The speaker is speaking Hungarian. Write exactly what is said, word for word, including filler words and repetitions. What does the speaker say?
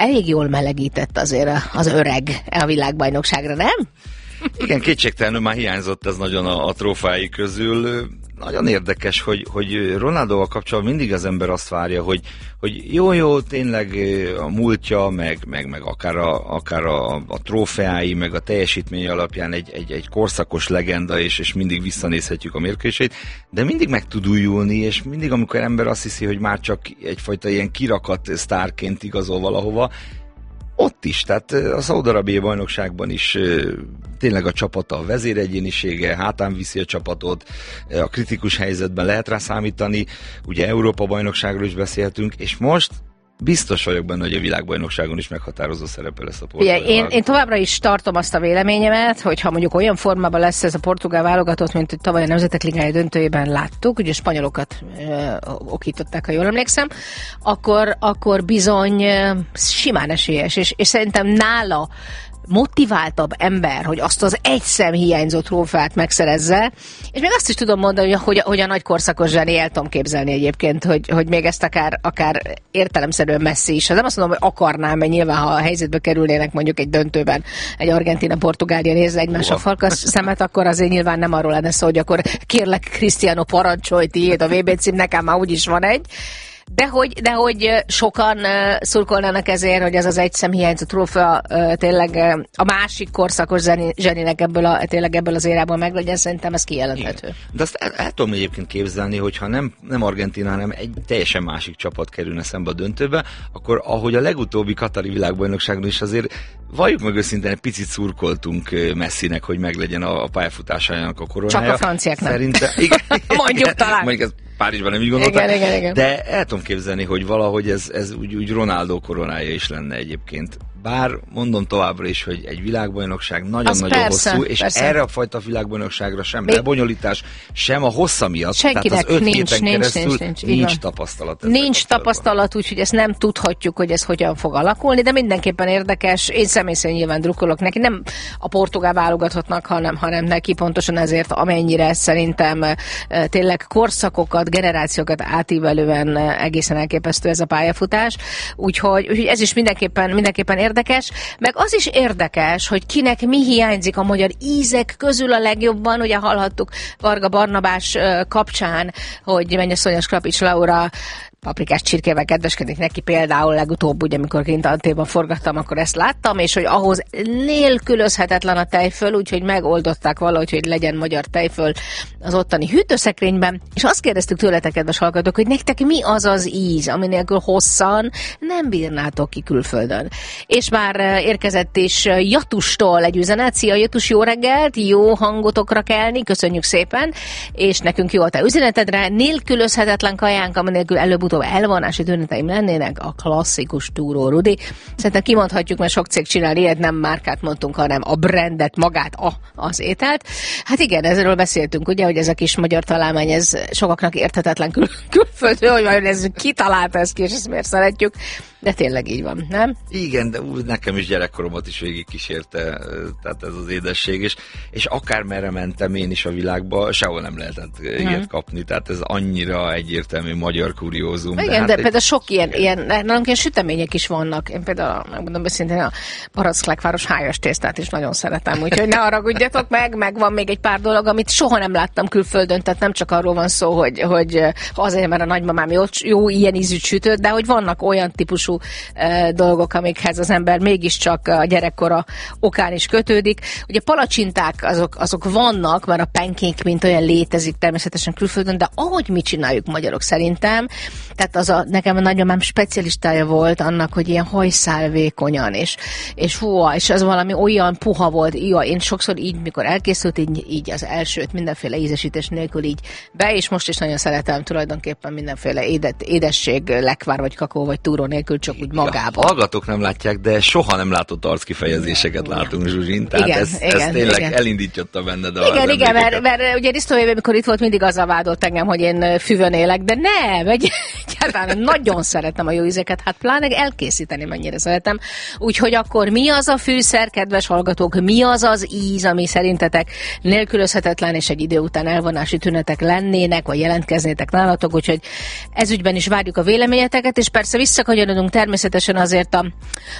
elég jól melegített azért az öreg a világbajnokságra, nem? Igen, kétségtelenül már hiányzott ez nagyon a, a trófeái közül. Nagyon érdekes, hogy, hogy Ronaldóval kapcsolatban mindig az ember azt várja, hogy, hogy jó-jó, tényleg a múltja, meg, meg, meg akár, a, akár a, a trófeái, meg a teljesítmény alapján egy, egy, egy korszakos legenda, és, és mindig visszanézhetjük a mérkőzéseit, de mindig meg tud újulni, és mindig, amikor ember azt hiszi, hogy már csak egyfajta ilyen kirakat sztárként igazol valahova, ott is, tehát a szaúd-arábiai bajnokságban is tényleg a csapata, a vezéregyénisége, hátán viszi a csapatot, a kritikus helyzetben lehet rá számítani, ugye Európa bajnokságról is beszélhetünk, és most biztos vagyok benne, hogy a világbajnokságon is meghatározó szerepe lesz a portugál. Ugye, én, én továbbra is tartom azt a véleményemet, hogy ha mondjuk olyan formában lesz ez a portugál válogatott, mint hogy tavaly a Nemzetek Ligája döntőjében láttuk, ugye spanyolokat ö, okították, ha jól emlékszem, akkor, akkor bizony ö, simán esélyes, és, és szerintem nála motiváltabb ember, hogy azt az egy szem hiányzó trófeát megszerezze, és még azt is tudom mondani, hogy, hogy, hogy a nagy korszakos zseni el tudom képzelni egyébként, hogy, hogy még ezt akár, akár értelemszerűen messzi is. Nem azt mondom, hogy akarnám, mert nyilván, ha a helyzetbe kerülnének mondjuk egy döntőben, egy Argentína-Portugália nézze egymásra farkas szemet, akkor azért nyilván nem arról lenne szó, hogy akkor kérlek, Cristiano, parancsolj, tiéd a vé bé cím, nekem már úgyis van egy. De hogy, de hogy sokan uh, szurkolnának ezért, hogy ez az egy szem hiányzó trófea uh, tényleg uh, a másik korszakos zseni, zseninek ebből, a, tényleg ebből az érából meglegyen, szerintem ez kijelenthető. Igen. De azt el, el tudom egyébként képzelni, hogyha nem, nem Argentína, hanem egy teljesen másik csapat kerülne szembe a döntőbe, akkor ahogy a legutóbbi katari világbajnokságon is azért valljuk meg őszintén, egy picit szurkoltunk Messinek, hogy meglegyen a, a pályafutásának a koronája. Csak a franciáknak. Szerintem, igen, mondjuk igen, talán. Mondjuk ez Párizsban nem így gondoltam, igen, igen, igen. De el tudom képzelni, hogy valahogy ez, ez úgy, úgy Ronaldo koronája is lenne egyébként. Bár mondom továbbra is, hogy egy világbajnokság nagyon-nagyon hosszú, és persze. Erre a fajta világbajnokságra sem Még... lebonyolítás, sem a hossza miatt, senkinek tehát az öt nincs, héten nincs, keresztül nincs, nincs, nincs, nincs tapasztalat. Nincs tapasztalat, úgyhogy ezt nem tudhatjuk, hogy ez hogyan fog alakulni, de mindenképpen érdekes. Én személy szerint nyilván drukkolok neki, nem a portugál válogatottnak, hanem, hanem neki pontosan ezért, amennyire szerintem tényleg korszakokat, generációkat átívelően egészen elképesztő ez a pályafutás. Úgyhogy, úgyhogy ez is mindenképpen, mindenképpen érdekes. Meg az is érdekes, hogy kinek mi hiányzik a magyar ízek közül a legjobban. Ugye hallhattuk Varga Barnabás kapcsán, hogy Mennyasszonyos Krapics Laura paprikás csirkével kedveskedik neki, például legutóbb, ugye, amikor kint Antéban forgattam, akkor ezt láttam, és hogy ahhoz nélkülözhetetlen a tejföl, úgyhogy megoldották valahogy, hogy legyen magyar tejföl az ottani hűtőszekrényben, és azt kérdeztük tőletek, kedves hallgatók, hogy nektek mi az az íz, ami nélkül hosszan nem bírnátok ki külföldön. És már érkezett is Jatustól egy üzenet. Szia Jatus, jó reggelt, jó hangotokra kelni, köszönjük szépen, és nekünk jó a te üzenetedre, nélkülözhetetlen kajánk, ami nélkül előbb elvonási tüneteim lennének, a klasszikus túró Rudi. Szerintem kimondhatjuk, mert sok cég csinál ilyet, nem márkát mondtunk, hanem a brandet, magát, a, az ételt. Hát igen, ezről beszéltünk, ugye, hogy ez a kis magyar találmány, ez sokaknak érthetetlen kül- külföldről, hogy vajon ez kitalálta ezt ki, és ezt miért szeretjük. De tényleg így van, nem? Igen, de úgy nekem is gyerekkoromat is végig kísérte, tehát ez az édesség, és, és akármerre mentem én is a világba, sehol nem lehetett hmm. ilyet kapni, tehát ez annyira egyértelmű magyar kuriózum. Igen, de, hát de egy... például sok ilyen, ilyen, nálunk ilyen sütemények is vannak. Én például, megmondom őszintén, a Baracklákváros hájas tésztát is nagyon szeretem, úgyhogy ne haragudjatok meg, meg van még egy pár dolog, amit soha nem láttam külföldön, tehát nem csak arról van szó, hogy, hogy azért, mert a nagymamám jó, jó ilyen ízűt sütött, de hogy vannak olyan típusú dolgok, amikhez az ember mégiscsak a gyerekkora okán is kötődik. Ugye palacsinták azok, azok vannak, mert a pancake mint olyan létezik természetesen külföldön, de ahogy mi csináljuk magyarok szerintem, tehát az a, nekem a nagymamám specialistája volt annak, hogy ilyen hajszál vékonyan, és, és hú, és az valami olyan puha volt, jó, én sokszor így, mikor elkészült, így, így az elsőt mindenféle ízesítés nélkül így be, és most is nagyon szeretem tulajdonképpen mindenféle édet, édesség, lekvár, vagy kakó, vagy túró nélkül, csak úgy magában. A hallgatók nem látják, de soha nem látott arckifejezéseket látunk, Zsuzsin, tehát igen, ez, igen, ez tényleg igen. elindítja benned a Igen, igen, mert, mert ugye Risztó éve, amikor itt volt, mindig azzal vádolt engem, hogy én füvön élek, de nem, egy, egyáltalán nagyon szeretem a jó ízeket, hát pláne elkészíteni mennyire szeretem. Úgyhogy akkor mi az a fűszer, kedves hallgatók, mi az az íz, ami szerintetek nélkülözhetetlen, és egy idő után elvonási tünetek lennének, vagy jelentkeznétek nálatok, úgyhogy ezügyben is várjuk a véleményeteket, és persze visszakanyarodunk természetesen azért a